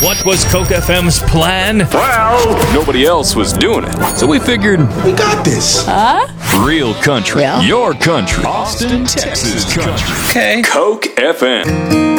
What was Coke FM's plan? Well, nobody else was doing it, so we figured we got this. Real country, Well. your country, Austin, Texas country. Okay. Coke FM.